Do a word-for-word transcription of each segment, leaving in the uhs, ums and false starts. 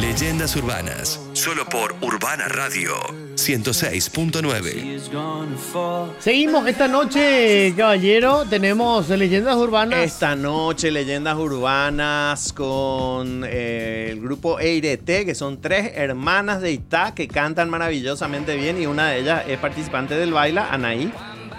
Leyendas urbanas, solo por Urbana Radio ciento seis punto nueve. Seguimos esta noche, caballero. Tenemos leyendas urbanas. Esta noche, leyendas urbanas con eh, el grupo Eirete, que son tres hermanas de Itá que cantan maravillosamente bien. Y una de ellas es participante del Baila, Anaí.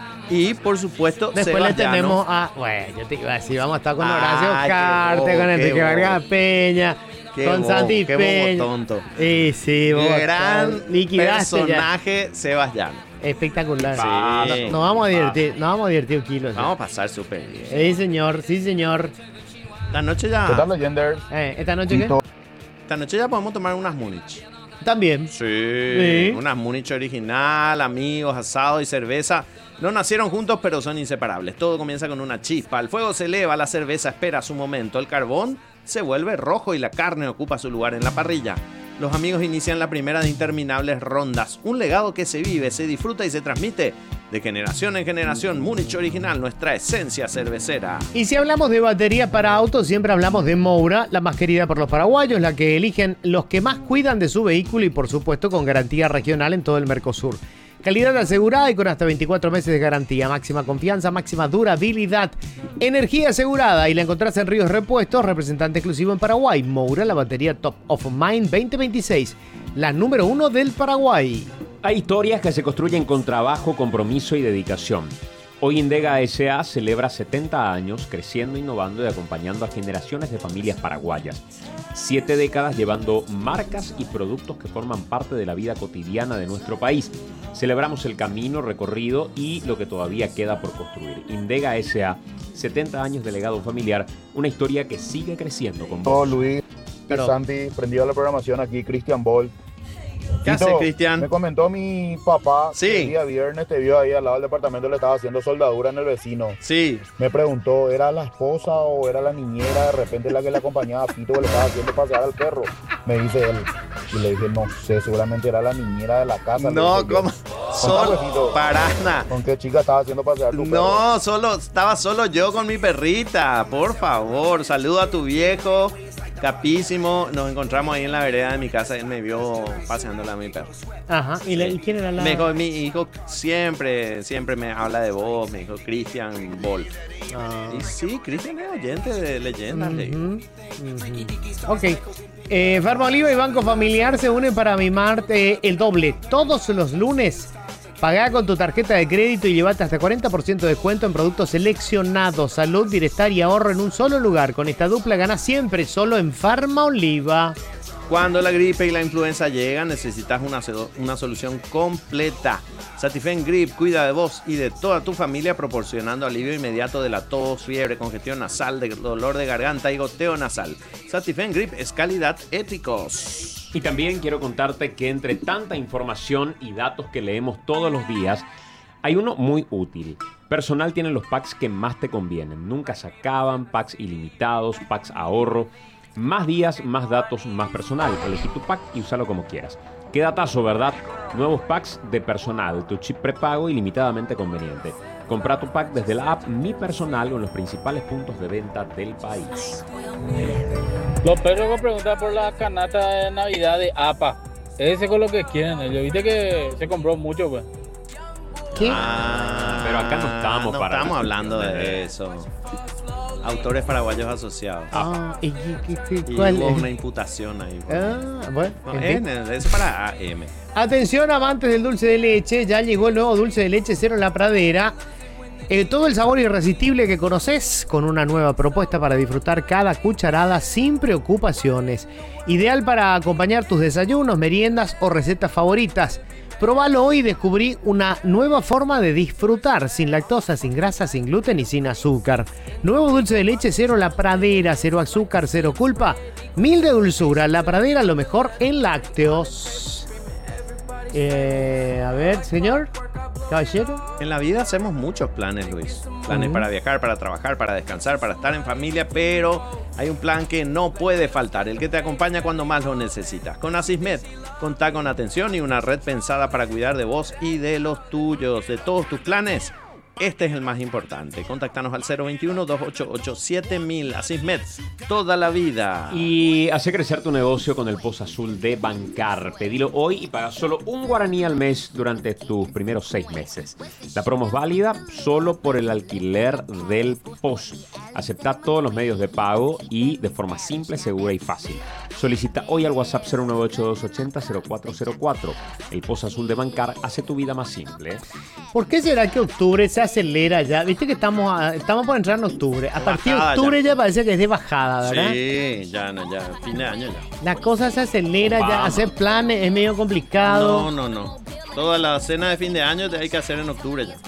Y por supuesto, después Sebas le tenemos Llano. a. Bueno, yo te iba a decir, vamos a estar con Ay, Horacio Carte, qué con bo- Enrique qué Vargas bo- Peña, Qué con bobo, Santi qué bobo Peña. tonto. Sí, sí, bobo Gran tonto. Liquidaste ya. personaje, Sebas Llano. Espectacular. Sí. No- Nos vamos a divertir, nos vamos a divertir un kilo. Vamos a pasar súper bien. Sí, señor, sí, señor. La noche ya. ¿Qué tal, Leyenders? Eh, ¿Esta noche qué? Esta noche ya podemos tomar unas Múnich. También. Sí, Sí. unas Múnich original, amigos, asado y cerveza. No nacieron juntos, pero son inseparables. Todo comienza con una chispa. El fuego se eleva, la cerveza espera su momento. El carbón se vuelve rojo y la carne ocupa su lugar en la parrilla. Los amigos inician la primera de interminables rondas. Un legado que se vive, se disfruta y se transmite de generación en generación. Múnich original, nuestra esencia cervecera. Y si hablamos de batería para autos, siempre hablamos de Moura, la más querida por los paraguayos, la que eligen los que más cuidan de su vehículo y por supuesto con garantía regional en todo el Mercosur. Calidad asegurada y con hasta veinticuatro meses de garantía, máxima confianza, máxima durabilidad, energía asegurada y la encontrás en Ríos Repuestos, representante exclusivo en Paraguay. Moura, la batería Top of Mind veinte veintiséis, la número uno del Paraguay. Hay historias que se construyen con trabajo, compromiso y dedicación. Hoy Indega S A celebra setenta años creciendo, innovando y acompañando a generaciones de familias paraguayas. Siete décadas llevando marcas y productos que forman parte de la vida cotidiana de nuestro país. Celebramos el camino recorrido y lo que todavía queda por construir. Indega S A, setenta años de legado familiar, una historia que sigue creciendo con Todo vos. Luis, Pero- Santi, prendido a la programación aquí, Cristian Ball. ¿Qué Tito, hace, Cristian? Me comentó mi papá Sí. que el día viernes te vio ahí al lado del departamento, le estaba haciendo soldadura en el vecino. Sí. Me preguntó, ¿era la esposa o era la niñera de repente la que le acompañaba a Pito que le estaba haciendo pasear al perro? Me dice él. Y le dije, no sé, seguramente era la niñera de la casa. le No, dije yo. ¿cómo? Contá, Solo huesito, Parana. ¿Con qué chica estaba haciendo pasear tu perro? No, solo estaba solo yo con mi perrita. Por favor, saludo a tu viejo. Capísimo. Nos encontramos ahí en la vereda de mi casa. Él me vio paseándola a mi perro. Ajá, ¿y, la- y quién era la...? Me dijo, mi hijo siempre, siempre me habla de vos. Me dijo Cristian Ball. Ah. Y sí, Cristian es oyente de leyendas. le digo. Ujú, ujú. Ok. Eh, Farma Oliva y Banco Familiar se unen para mimarte el doble. Todos los lunes, pagá con tu tarjeta de crédito y llevate hasta cuarenta por ciento de descuento en productos seleccionados. Salud, bienestar y ahorro en un solo lugar. Con esta dupla ganás siempre solo en Farma Oliva. Cuando la gripe y la influenza llegan, necesitas una, so- una solución completa. Satifen Grip cuida de vos y de toda tu familia, proporcionando alivio inmediato de la tos, fiebre, congestión nasal, de dolor de garganta y goteo nasal. Satifen Grip es calidad éticos. Y también quiero contarte que entre tanta información y datos que leemos todos los días, hay uno muy útil. Personal tiene los packs que más te convienen. Nunca se acaban, packs ilimitados, packs ahorro. Más días, más datos, más personal. Elegí tu pack y úsalo como quieras. Qué datazo, ¿verdad? Nuevos packs de personal, tu chip prepago ilimitadamente conveniente. Compra tu pack desde la app Mi Personal o en los principales puntos de venta del país. Los perros que preguntan por la canasta de Navidad de A P A. Ese con lo que quieren ellos. Viste que se compró mucho, pues. ¿Qué? Ah, Pero acá no estamos no para estamos hablando discutir de de eso. Autores paraguayos asociados. Ah, ¿y qué- qué- qué- Y cuál hubo es? una imputación ahí. Ah, bueno. No, en fin. N, es para A M. Atención, amantes del dulce de leche, ya llegó el nuevo dulce de leche Cero La Pradera. Eh, todo el sabor irresistible que conoces con una nueva propuesta para disfrutar cada cucharada sin preocupaciones. Ideal para acompañar tus desayunos, meriendas o recetas favoritas. Probalo hoy y descubrí una nueva forma de disfrutar, sin lactosa, sin grasa, sin gluten y sin azúcar. Nuevo dulce de leche Cero La Pradera, cero azúcar, cero culpa, mil de dulzura. La Pradera, lo mejor en lácteos. Eh, a ver, señor, caballero. En la vida hacemos muchos planes, Luis. Planes Ujú. para viajar, para trabajar, para descansar, para estar en familia, pero hay un plan que no puede faltar, el que te acompaña cuando más lo necesitas. Con Asismed, contá con atención y una red pensada para cuidar de vos y de los tuyos. De todos tus planes, Este es el más importante. Contactanos al cero veintiuno, dos ochenta y ocho, siete mil. Asismed, toda la vida. Y hace crecer tu negocio con el Pozo Azul de Bancar. Pedilo hoy y paga solo un guaraní al mes durante tus primeros seis meses. La promo es válida solo por el alquiler del pozo. Acepta todos los medios de pago y de forma simple, segura y fácil. Solicita hoy al WhatsApp cero nueve ocho dos ochenta cero cuatro cero cuatro. El Pozo Azul de Bancar hace tu vida más simple. ¿Por qué será que octubre se acelera ya? Viste que estamos, a- estamos por entrar en octubre. A partir de Bajada octubre ya. ya. parece que es de bajada, ¿verdad? Sí, ya, no, ya, fin de año ya. La cosa se acelera ya. Vamos. Hacer planes es medio complicado. No, no, no. Toda la cena de fin de año te hay que hacer en octubre ya.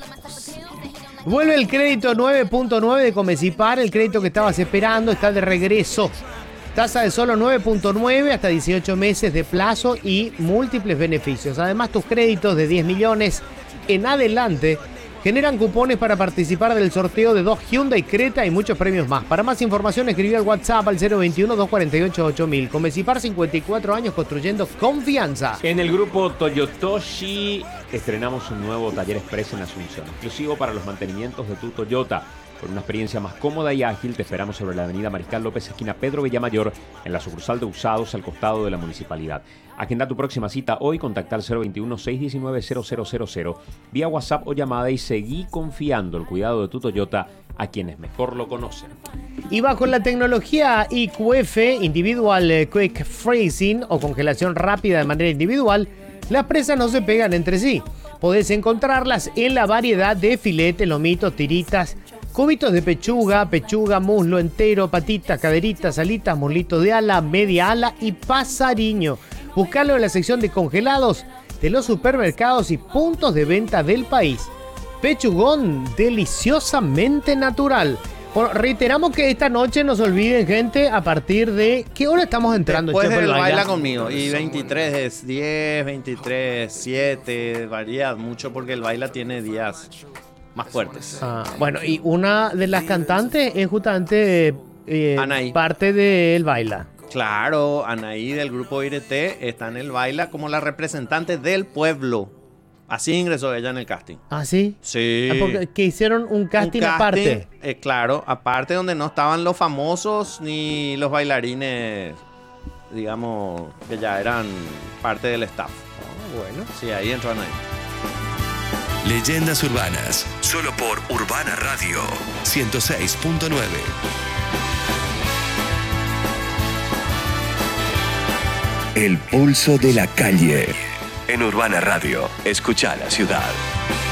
Vuelve el crédito nueve punto nueve de Comecipar, el crédito que estabas esperando está de regreso. Tasa de solo nueve punto nueve hasta dieciocho meses de plazo y múltiples beneficios. Además, tus créditos de diez millones en adelante generan cupones para participar del sorteo de dos Hyundai Creta y muchos premios más. Para más información, escribí al WhatsApp al cero veintiuno, dos cuarenta y ocho, ocho mil. Comecipar, cincuenta y cuatro años construyendo confianza. En el grupo Toyotoshi estrenamos un nuevo taller express en Asunción, exclusivo para los mantenimientos de tu Toyota. Con una experiencia más cómoda y ágil, te esperamos sobre la avenida Mariscal López, esquina Pedro Villamayor, en la sucursal de Usados, al costado de la municipalidad. Agenda tu próxima cita hoy, contactar cero veintiuno, seiscientos diecinueve, cero cero cero cero, vía WhatsApp o llamada y seguí confiando el cuidado de tu Toyota a quienes mejor lo conocen. Y bajo la tecnología I Q F, Individual eh, Quick Freezing o congelación rápida de manera individual, las presas no se pegan entre sí. Podés encontrarlas en la variedad de filetes, lomitos, tiritas, cubitos de pechuga, pechuga, muslo entero, patitas, caderitas, alitas, muslitos de ala, media ala y pasariño. Buscalo en la sección de congelados de los supermercados y puntos de venta del país. Pechugón, deliciosamente natural. Bueno, reiteramos que esta noche no se olviden, gente, a partir de... ¿Qué hora estamos entrando? Después Chef, del al baila baile? conmigo. Y veintitrés es diez, veintitrés, siete. Varía mucho porque el baila tiene días más fuertes. Ah, bueno, y una de las cantantes es justamente eh, Anaí. parte del baila. Claro, Anaí del grupo Irete está en el baila como la representante del pueblo. Así ingresó ella en el casting. ¿Ah, sí? Sí. Ah, porque que hicieron un casting, Un aparte. eh, claro, aparte donde no estaban los famosos ni los bailarines, digamos, que ya eran parte del staff. Bueno. Sí, ahí entró Anaí. Leyendas urbanas, solo por Urbana Radio ciento seis punto nueve. El pulso de la calle. En Urbana Radio, escucha la ciudad.